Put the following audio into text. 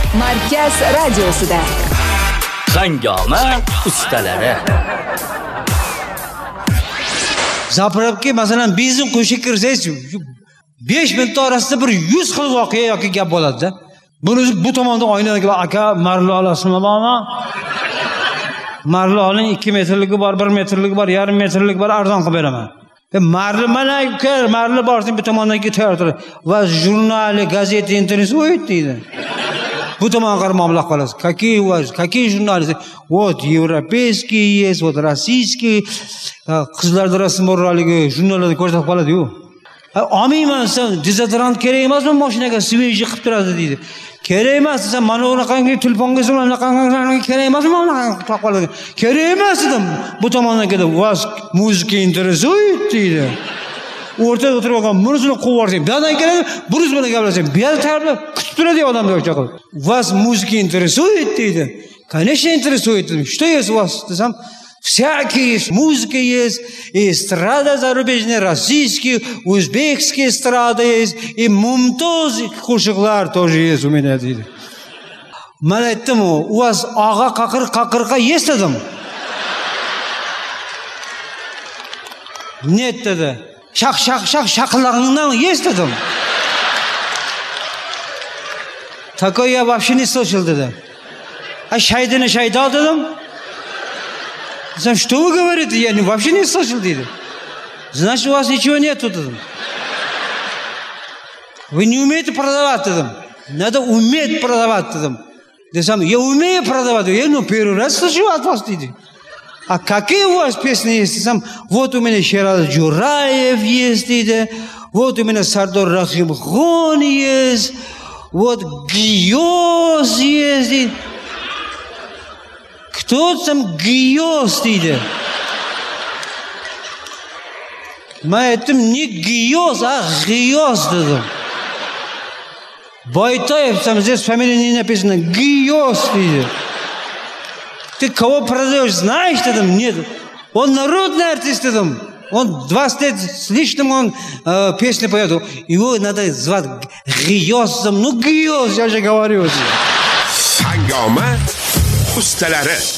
Markaz radiosida Hangoma ustalari. Zapravka masalan benzin qo'shib kirsangiz 5 minut orasida bir 100 xil voqea yoki gap bo'ladi-da. Buni bu tomondan oynaga aka marli olasizmi bormi? Marli oling 2 metrligi bor, 1 metrligi bor, yarim metrligi bor, arzon qilib beraman. Marli mana marli borsin bu tomondan ketar. Va jurnali, gazeta, interesuет deydi. Bu tomon qarab mablag' qolasiz. Какие журналы? Вот европейские есть, вот российские. Qizlarda rasm borligi jurnallarda ko'rsatib qoladi-yu. Olmayman sen dezodorant kerak emasmi mashinaga sveji qilib turadi deydi. Kerak emas desam mana unaqangi telefonga so'ralgan kerak emasmi unaqa qilib qoladi. Kerak emas dedim. Bu tomondan kelib вас muzika interesuет deydi. O'rtada o'tirib olgan bunisini quvib yuborsang, bu yerdan keladi, bunisi bilan gaplashsang, bu yerda tayyorlab kutib turadi odamlar o'sha qilib. Вас muzika interesует deydi. Конечно interesует. Что есть у вас? Desam, всякие есть, музыка есть, и эстрада зарубежная, российские, узбекские эстрады есть, и мумтоз qo'shiqlar тоже есть у меня deydi. Men aytdim, u вас og'a qaqirqa есть dedim. Net dedi. Шах-шах-шах-шахларыңнан есть dedim. Такое я вообще не слышал dedi. А шайданы шайдал dedim. Что вы говорите? Я вообще не слышал dedi. Значит, у вас ничего нету dedim. Вы не умеете продавать dedim. Надо уметь продавать dedim. Desam, я умею продавать. Я первый раз слышу от вас dedi. А какие у вас песни есть? Сам, вот у меня Шераз Джураев есть, дейді. Вот у меня Сардор Рахимхон есть. Вот Гиос есть, дейді. Кто там Гиос, дейді? Мы это не Гиос, а Гиос, дейді. Байтаев, там здесь фамилия не написано. Гиос, дейді. Ты кого продаешь, знаешь dedim? Нет. Он народный артист dedim. Он 20 лет с лишним он песни поет. Его надо звать Гиосом. Ну Гиос, я же говорю. Hangoma ustalari.